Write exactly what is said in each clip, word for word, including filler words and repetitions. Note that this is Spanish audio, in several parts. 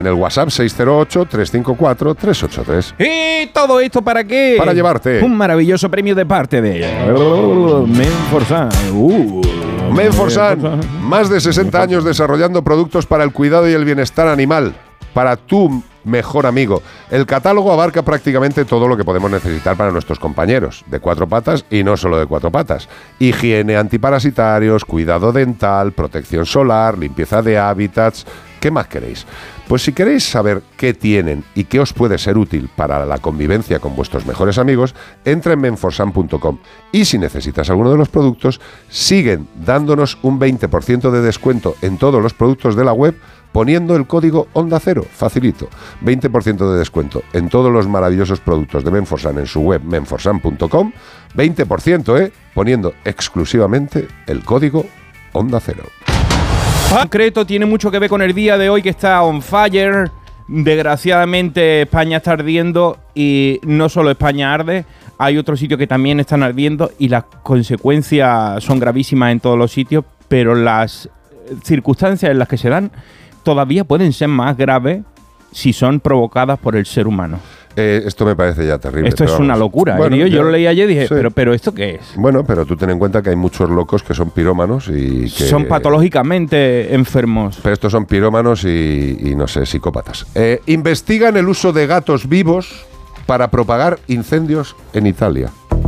En el WhatsApp seis cero ocho, tres cinco cuatro, tres ocho tres. ¿Y todo esto para qué? Para llevarte un maravilloso premio de parte de Menforsan. Uh, Menforsan, más de sesenta años desarrollando productos para el cuidado y el bienestar animal, para tu mejor amigo. El catálogo abarca prácticamente todo lo que podemos necesitar para nuestros compañeros, de cuatro patas y no solo de cuatro patas. Higiene, antiparasitarios, cuidado dental, protección solar, limpieza de hábitats. ¿Qué más queréis? Pues si queréis saber qué tienen y qué os puede ser útil para la convivencia con vuestros mejores amigos, entra en menforsan punto com. Y si necesitas alguno de los productos, siguen dándonos un veinte por ciento de descuento en todos los productos de la web poniendo el código Onda Cero. Facilito. veinte por ciento de descuento en todos los maravillosos productos de Menforsan en su web menforsan punto com. veinte por ciento, ¿eh? Poniendo exclusivamente el código Onda Cero. Concreto tiene mucho que ver con el día de hoy, que está on fire. Desgraciadamente España está ardiendo, y no solo España arde, hay otros sitios que también están ardiendo y las consecuencias son gravísimas en todos los sitios, pero las circunstancias en las que se dan todavía pueden ser más graves si son provocadas por el ser humano. Eh, esto me parece ya terrible. Esto es vamos. una locura. Bueno, yo, yo yo, lo leí ayer y dije, sí. pero, pero ¿esto qué es? Bueno, pero tú ten en cuenta que hay muchos locos que son pirómanos y que... Son patológicamente enfermos. Pero estos son pirómanos y, y no sé, psicópatas. Eh, investigan el uso de gatos vivos para propagar incendios en Italia.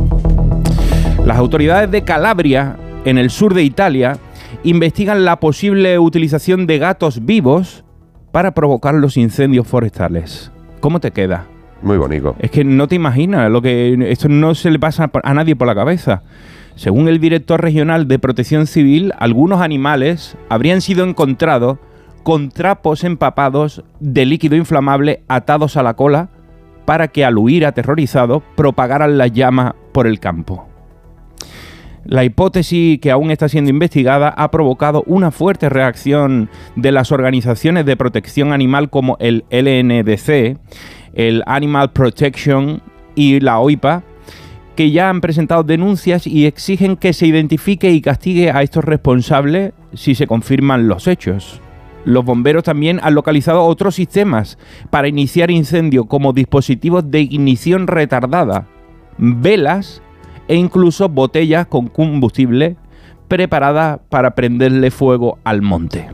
Las autoridades de Calabria, en el sur de Italia, investigan la posible utilización de gatos vivos para provocar los incendios forestales. ¿Cómo te queda? Muy bonito. Es que no te imaginas, lo que esto no se le pasa a nadie por la cabeza. Según el director regional de Protección Civil, algunos animales habrían sido encontrados con trapos empapados de líquido inflamable atados a la cola para que, al huir aterrorizados, propagaran las llamas por el campo. La hipótesis, que aún está siendo investigada, ha provocado una fuerte reacción de las organizaciones de protección animal como el L N D C, el Animal Protection y la O I P A, que ya han presentado denuncias y exigen que se identifique y castigue a estos responsables si se confirman los hechos. Los bomberos también han localizado otros sistemas para iniciar incendios, como dispositivos de ignición retardada, velas e incluso botellas con combustible preparadas para prenderle fuego al monte.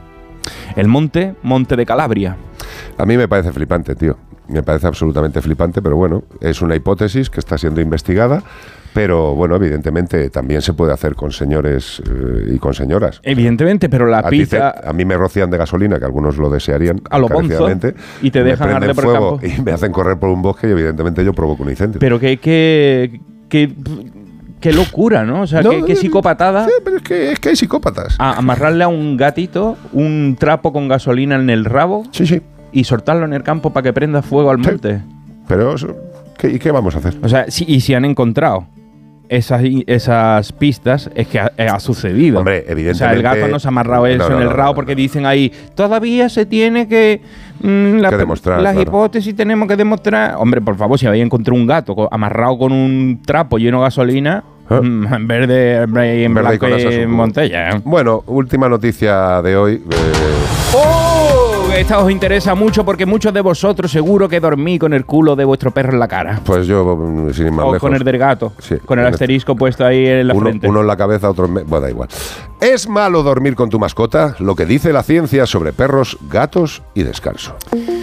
El monte, Monte de Calabria. A mí me parece flipante, tío. Me parece absolutamente flipante, pero bueno, es una hipótesis que está siendo investigada, pero bueno, evidentemente también se puede hacer con señores eh, y con señoras. Evidentemente, pero la a pizza... Te, a mí me rocian de gasolina, que algunos lo desearían, a lo bonzo, y te dejan arder por el campo. Y me hacen correr por un bosque y evidentemente yo provoco un incendio. Pero que... que, que Qué locura, ¿no? O sea, no, qué, qué psicopatada. Sí, pero es que, es que hay psicópatas. A amarrarle a un gatito un trapo con gasolina en el rabo. Sí, sí. Y soltarlo en el campo para que prenda fuego al monte. Sí. Pero, ¿qué, ¿y qué vamos a hacer? O sea, sí, y si han encontrado esas, esas pistas, es que ha, ha sucedido. Hombre, evidentemente... O sea, el gato no se ha amarrado eso no, no, en el rabo no, no, porque no. dicen ahí, todavía se tiene que... Mmm, la, que demostrar, las claro. hipótesis tenemos que demostrar... Hombre, por favor, si habéis encontrado un gato amarrado con un trapo lleno de gasolina... ¿Eh? En verde, en blanco y en Montella. Bueno, última noticia de hoy. Eh... ¡Oh! Esta os interesa mucho porque muchos de vosotros seguro que dormís con el culo de vuestro perro en la cara. Pues yo, sin ir más o lejos. con el del gato, sí, con el asterisco este... puesto ahí en la uno, frente. Uno en la cabeza, otro en... Me... Bueno, da igual. ¿Es malo dormir con tu mascota? Lo que dice la ciencia sobre perros, gatos y descanso.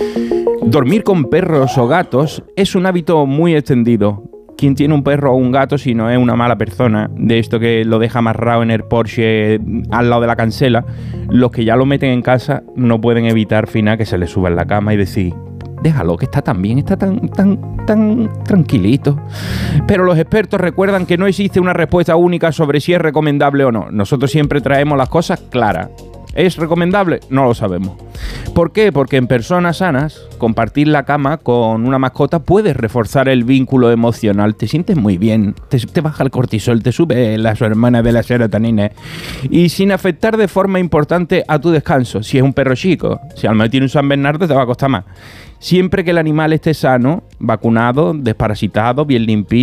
Dormir con perros o gatos es un hábito muy extendido. ¿Quién tiene un perro o un gato si no es una mala persona? De esto que lo deja amarrado en el Porsche al lado de la cancela. Los que ya lo meten en casa no pueden evitar, final, que se le suba en la cama y decir, déjalo, que está tan bien, está tan, tan, tan tranquilito. Pero los expertos recuerdan que no existe una respuesta única sobre si es recomendable o no. Nosotros siempre traemos las cosas claras. ¿Es recomendable? No lo sabemos. ¿Por qué? Porque en personas sanas, compartir la cama con una mascota puede reforzar el vínculo emocional. Te sientes muy bien, te, te baja el cortisol, te sube las hormonas de la serotonina y sin afectar de forma importante a tu descanso. Si es un perro chico, si al menos tiene un San Bernardo, te va a costar más. Siempre que el animal esté sano, vacunado, desparasitado, bien limpio,